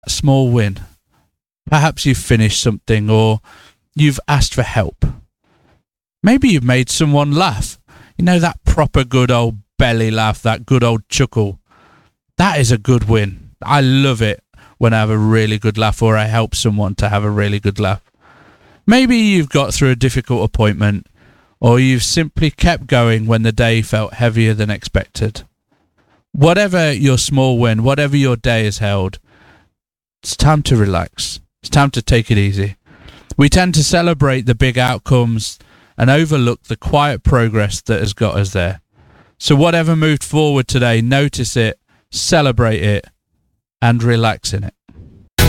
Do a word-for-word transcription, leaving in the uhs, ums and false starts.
a small win. Perhaps you've finished something, or you've asked for help. Maybe you've made someone laugh. You know, that proper good old belly laugh, that good old chuckle. That is a good win. I love it when I have a really good laugh, or I help someone to have a really good laugh. Maybe you've got through a difficult appointment, or you've simply kept going when the day felt heavier than expected. Whatever your small win, whatever your day has held, it's time to relax. It's time to take it easy. We tend to celebrate the big outcomes and overlook the quiet progress that has got us there. So whatever moved forward today, notice it, celebrate it, and relax in it.